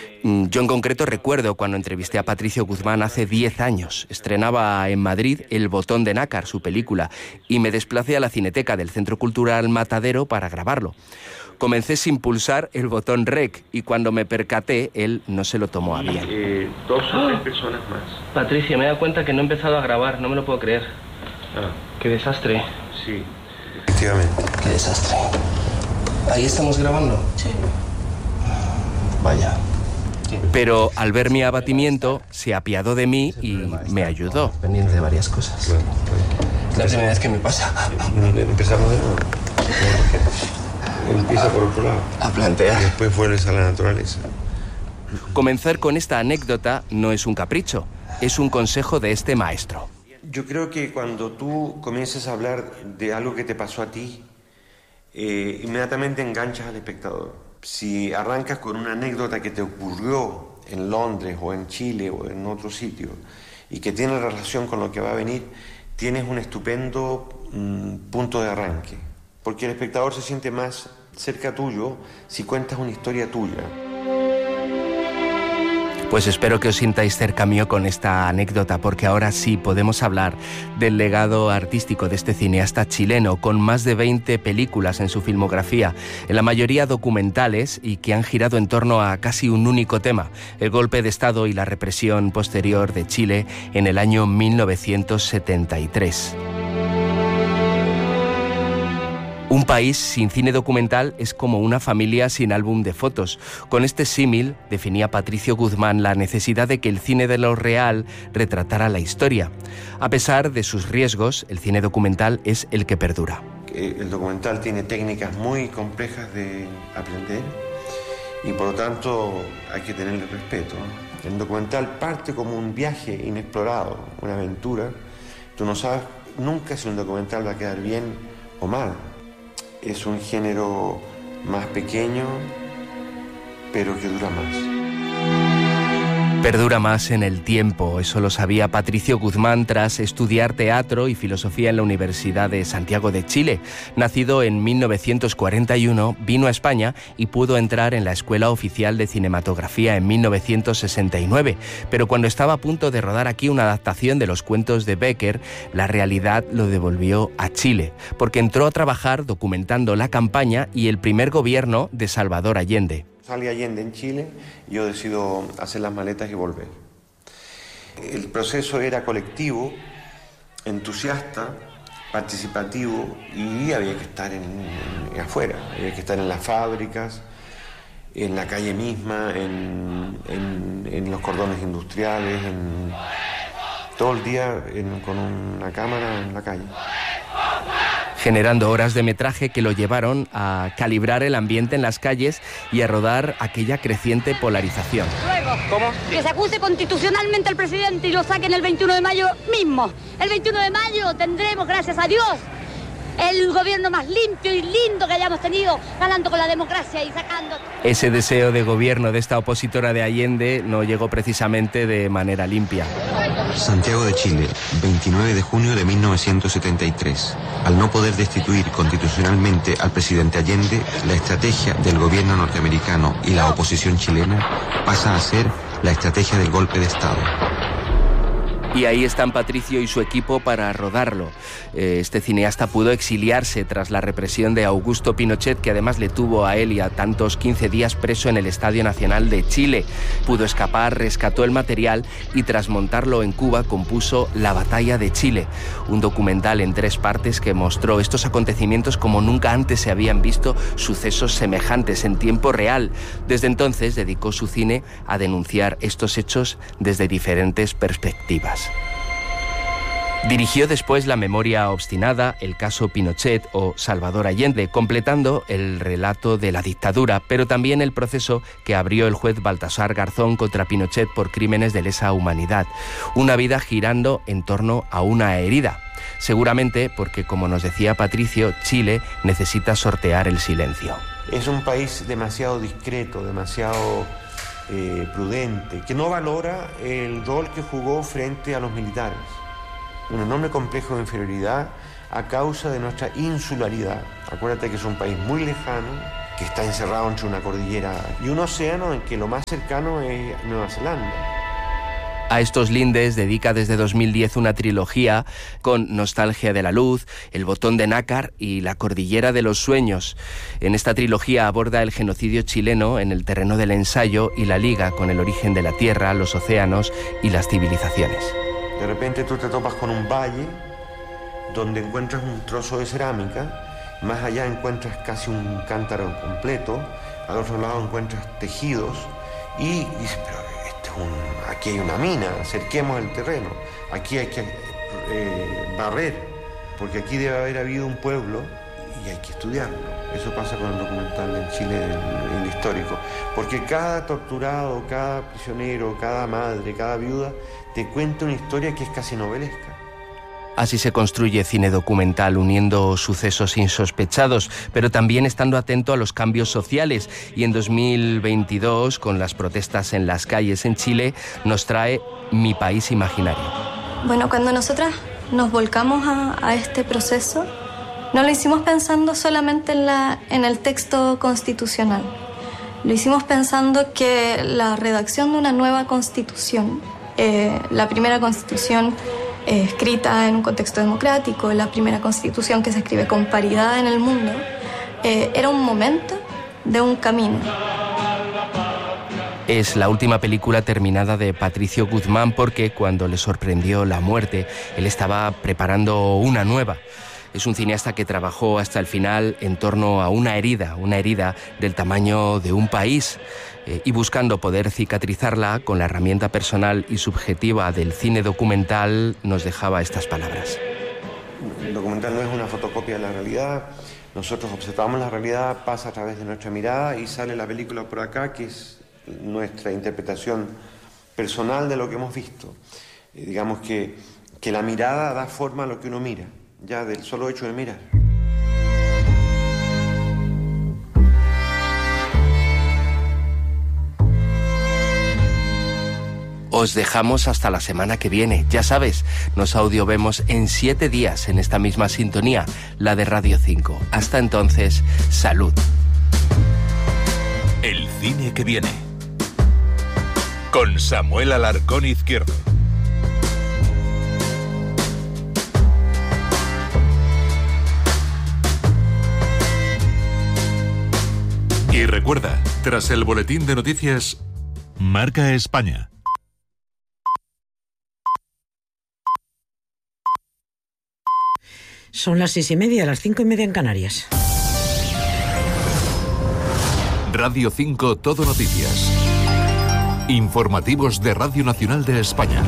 Yo en concreto recuerdo cuando entrevisté a Patricio Guzmán hace 10 años. Estrenaba en Madrid El botón de nácar, su película, y me desplacé a la Cineteca del Centro Cultural Matadero para grabarlo. Comencé sin pulsar el botón REC y cuando me percaté, él no se lo tomó a bien. 2 o 3 personas más. Patricia, me he dado cuenta que no he empezado a grabar, no me lo puedo creer. Qué desastre. Sí, efectivamente. Qué desastre. ¿Ahí estamos grabando? Sí. Vaya. Pero al ver mi abatimiento, se apiadó de mí y me ayudó. Pendiente de varias cosas. Bueno, Es la primera vez que me pasa. empezamos de nuevo. Empieza por otro lado. A plantear. Y después vuelves a la naturaleza. Comenzar con esta anécdota no es un capricho, es un consejo de este maestro. Yo creo que cuando tú comiences a hablar de algo que te pasó a ti, inmediatamente enganchas al espectador. Si arrancas con una anécdota que te ocurrió en Londres o en Chile o en otro sitio y que tiene relación con lo que va a venir, tienes un estupendo punto de arranque, porque el espectador se siente más cerca tuyo si cuentas una historia tuya. Pues espero que os sintáis cerca mío con esta anécdota, porque ahora sí podemos hablar del legado artístico de este cineasta chileno, con más de 20 películas en su filmografía, en la mayoría documentales y que han girado en torno a casi un único tema, el golpe de Estado y la represión posterior de Chile en el año 1973. Un país sin cine documental es como una familia sin álbum de fotos. Con este símil definía Patricio Guzmán la necesidad de que el cine de lo real retratara la historia. A pesar de sus riesgos, el cine documental es el que perdura. El documental tiene técnicas muy complejas de aprender y por lo tanto hay que tenerle respeto. El documental parte como un viaje inexplorado, una aventura. Tú no sabes nunca si un documental va a quedar bien o mal. Es un género más pequeño, pero que dura más. Perdura más en el tiempo, eso lo sabía Patricio Guzmán tras estudiar teatro y filosofía en la Universidad de Santiago de Chile. Nacido en 1941, vino a España y pudo entrar en la Escuela Oficial de Cinematografía en 1969. Pero cuando estaba a punto de rodar aquí una adaptación de los cuentos de Becker, la realidad lo devolvió a Chile, porque entró a trabajar documentando la campaña y el primer gobierno de Salvador Allende. Sale Allende en Chile y yo decido hacer las maletas y volver. El proceso era colectivo, entusiasta, participativo y había que estar afuera, había que estar en las fábricas, en la calle misma, en los cordones industriales, todo el día con una cámara en la calle. Generando horas de metraje que lo llevaron a calibrar el ambiente en las calles y a rodar aquella creciente polarización. Luego, ¿cómo? Que se acuse constitucionalmente al presidente y lo saquen el 21 de mayo mismo. El 21 de mayo tendremos, gracias a Dios, el gobierno más limpio y lindo que hayamos tenido, ganando con la democracia y sacando... Ese deseo de gobierno de esta opositora de Allende no llegó precisamente de manera limpia. Santiago de Chile, 29 de junio de 1973. Al no poder destituir constitucionalmente al presidente Allende, la estrategia del gobierno norteamericano y la oposición chilena pasa a ser la estrategia del golpe de Estado. Y ahí están Patricio y su equipo para rodarlo. Este cineasta pudo exiliarse tras la represión de Augusto Pinochet, que además le tuvo a él y a tantos 15 días preso en el Estadio Nacional de Chile. Pudo escapar, rescató el material y tras montarlo en Cuba compuso La Batalla de Chile, un documental en 3 partes que mostró estos acontecimientos como nunca antes se habían visto sucesos semejantes en tiempo real. Desde entonces dedicó su cine a denunciar estos hechos desde diferentes perspectivas. Dirigió después La memoria obstinada, El caso Pinochet o Salvador Allende, completando el relato de la dictadura, pero también el proceso que abrió el juez Baltasar Garzón contra Pinochet por crímenes de lesa humanidad. Una vida girando en torno a una herida. Seguramente porque, como nos decía Patricio, Chile necesita sortear el silencio. Es un país demasiado discreto, demasiado prudente, que no valora el rol que jugó frente a los militares. Un enorme complejo de inferioridad a causa de nuestra insularidad. Acuérdate que es un país muy lejano, que está encerrado entre una cordillera y un océano en que lo más cercano es Nueva Zelanda. A estos lindes dedica desde 2010 una trilogía con Nostalgia de la Luz, El Botón de Nácar y La Cordillera de los Sueños. En esta trilogía aborda el genocidio chileno en el terreno del ensayo y la liga con el origen de la tierra, los océanos y las civilizaciones. De repente tú te topas con un valle donde encuentras un trozo de cerámica, más allá encuentras casi un cántaro completo, al otro lado encuentras tejidos y dices, pero aquí hay una mina, acerquemos el terreno, aquí hay que barrer, porque aquí debe haber habido un pueblo y hay que estudiarlo. Eso pasa con el documental en Chile, el histórico, porque cada torturado, cada prisionero, cada madre, cada viuda te cuenta una historia que es casi novelesca. Así se construye cine documental, uniendo sucesos insospechados, pero también estando atento a los cambios sociales. Y en 2022, con las protestas en las calles en Chile, nos trae Mi País Imaginario. Bueno, cuando nosotras nos volcamos a este proceso, no lo hicimos pensando solamente en el texto constitucional. Lo hicimos pensando que la redacción de una nueva constitución, la primera constitución escrita en un contexto democrático, la primera constitución que se escribe con paridad en el mundo, era un momento de un camino. Es la última película terminada de Patricio Guzmán porque cuando le sorprendió la muerte, él estaba preparando una nueva. Es un cineasta que trabajó hasta el final en torno a una herida del tamaño de un país, y buscando poder cicatrizarla con la herramienta personal y subjetiva del cine documental, nos dejaba estas palabras. El documental no es una fotocopia de la realidad. Nosotros observamos la realidad, pasa a través de nuestra mirada y sale la película por acá, que es nuestra interpretación personal de lo que hemos visto. Digamos que la mirada da forma a lo que uno mira, ya del solo hecho de mirar. Os dejamos hasta la semana que viene. Ya sabes, nos audiovemos en 7 días en esta misma sintonía, la de Radio 5. Hasta entonces, salud. El cine que viene. Con Samuel Alarcón Izquierdo. Y recuerda, tras el boletín de noticias, Marca España. Son las 6:30, las 5:30 en Canarias. Radio 5 Todo Noticias. Informativos de Radio Nacional de España.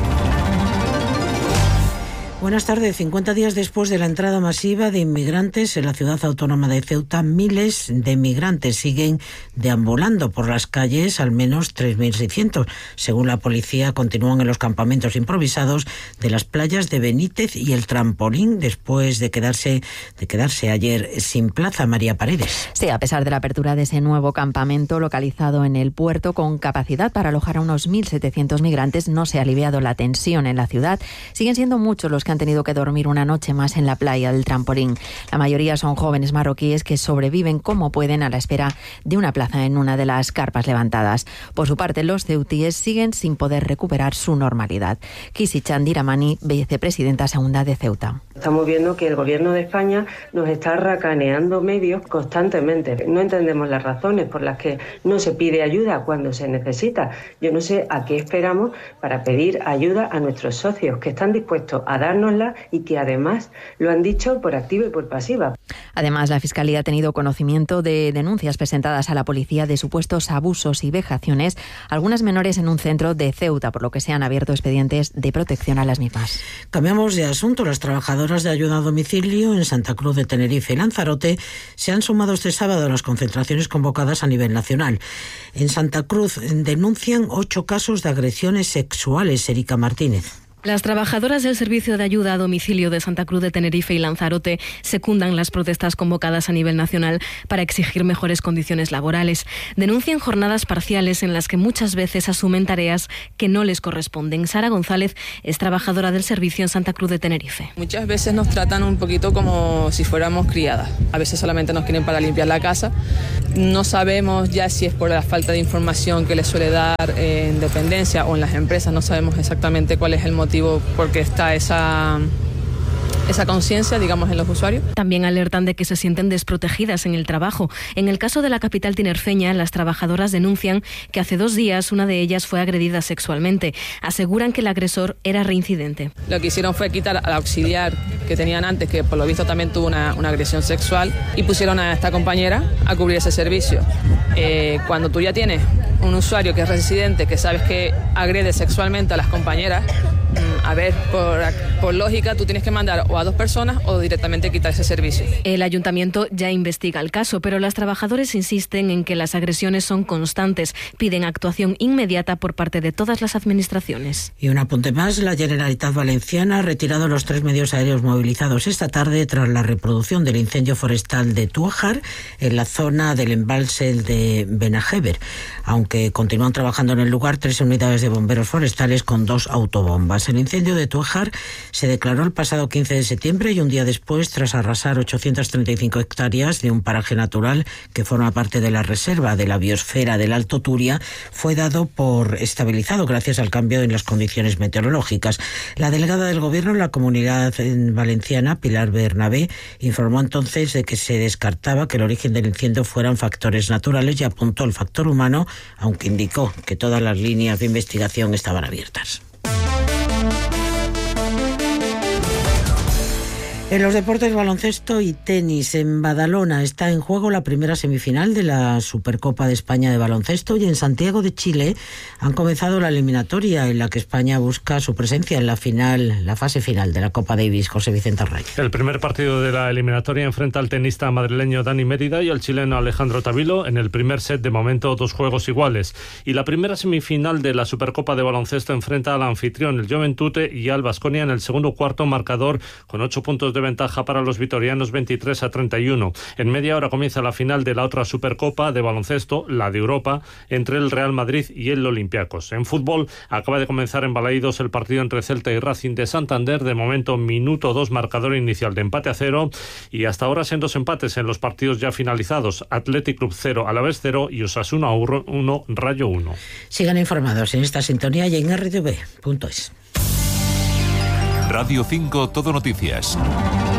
Buenas tardes. 50 días después de la entrada masiva de inmigrantes en la ciudad autónoma de Ceuta, miles de migrantes siguen deambulando por las calles, al menos 3.600. Según la policía, continúan en los campamentos improvisados de las playas de Benítez y El Trampolín, después de quedarse ayer sin plaza. María Paredes. Sí, a pesar de la apertura de ese nuevo campamento localizado en el puerto con capacidad para alojar a unos 1.700 migrantes, no se ha aliviado la tensión en la ciudad. Siguen siendo muchos los que han tenido que dormir una noche más en la playa del Trampolín. La mayoría son jóvenes marroquíes que sobreviven como pueden a la espera de una plaza en una de las carpas levantadas. Por su parte, los ceutíes siguen sin poder recuperar su normalidad. Kisi Chandiramani, vicepresidenta segunda de Ceuta. Estamos viendo que el gobierno de España nos está racaneando medios constantemente. No entendemos las razones por las que no se pide ayuda cuando se necesita. Yo no sé a qué esperamos para pedir ayuda a nuestros socios que están dispuestos a dárnosla y que además lo han dicho por activa y por pasiva. Además, la Fiscalía ha tenido conocimiento de denuncias presentadas a la policía de supuestos abusos y vejaciones, algunas menores en un centro de Ceuta, por lo que se han abierto expedientes de protección a las mismas. Cambiamos de asunto. Las trabajadoras de ayuda a domicilio en Santa Cruz de Tenerife y Lanzarote se han sumado este sábado a las concentraciones convocadas a nivel nacional. En Santa Cruz denuncian 8 casos de agresiones sexuales. Erika Martínez. Las trabajadoras del Servicio de Ayuda a Domicilio de Santa Cruz de Tenerife y Lanzarote secundan las protestas convocadas a nivel nacional para exigir mejores condiciones laborales. Denuncian jornadas parciales en las que muchas veces asumen tareas que no les corresponden. Sara González es trabajadora del servicio en Santa Cruz de Tenerife. Muchas veces nos tratan un poquito como si fuéramos criadas. A veces solamente nos quieren para limpiar la casa. No sabemos ya si es por la falta de información que les suele dar en dependencia o en las empresas. No sabemos exactamente cuál es el motivo porque está esa conciencia, digamos, en los usuarios. También alertan de que se sienten desprotegidas en el trabajo. En el caso de la capital tinerfeña, las trabajadoras denuncian que hace 2 días una de ellas fue agredida sexualmente. Aseguran que el agresor era reincidente. Lo que hicieron fue quitar al auxiliar que tenían antes, que por lo visto también tuvo una agresión sexual, y pusieron a esta compañera a cubrir ese servicio. Cuando tú ya tienes un usuario que es residente, que sabes que agrede sexualmente a las compañeras, a ver, por lógica, tú tienes que mandar o a 2 personas o directamente quitar ese servicio. El ayuntamiento ya investiga el caso, pero las trabajadoras insisten en que las agresiones son constantes. Piden actuación inmediata por parte de todas las administraciones. Y un apunte más, la Generalitat Valenciana ha retirado los 3 medios aéreos movilizados esta tarde tras la reproducción del incendio forestal de Tújar en la zona del embalse de Benajever. Aunque continúan trabajando en el lugar 3 unidades de bomberos forestales con 2 autobombas. El incendio de Tújar se declaró el pasado 15 de septiembre y un día después, tras arrasar 835 hectáreas de un paraje natural que forma parte de la reserva de la biosfera del Alto Turia, fue dado por estabilizado gracias al cambio en las condiciones meteorológicas. La delegada del Gobierno en la Comunidad Valenciana, Pilar Bernabé, informó entonces de que se descartaba que el origen del incendio fueran factores naturales y apuntó el factor humano, aunque indicó que todas las líneas de investigación estaban abiertas. En los deportes, baloncesto y tenis, en Badalona está en juego la primera semifinal de la Supercopa de España de baloncesto y en Santiago de Chile han comenzado la eliminatoria en la que España busca su presencia en la fase final de la Copa Davis. José Vicente Reyes. El primer partido de la eliminatoria enfrenta al tenista madrileño Dani Mérida y al chileno Alejandro Tavilo. En el primer set, de momento, 2 juegos iguales. Y la primera semifinal de la Supercopa de baloncesto enfrenta al anfitrión, el Joventute, y al Baskonia en el segundo cuarto, marcador con 8 puntos de ventaja para los vitorianos, 23-31. En media hora comienza la final de la otra Supercopa de baloncesto, la de Europa, entre el Real Madrid y el Olympiacos. En fútbol, acaba de comenzar en Balaídos el partido entre Celta y Racing de Santander. De momento, minuto 2, marcador inicial de empate a 0, y hasta ahora en 2 empates en los partidos ya finalizados. Athletic Club 0, Alavés 0 y Osasuna 1, Rayo 1. Sigan informados en esta sintonía y en rtv.es. Radio 5 Todo Noticias.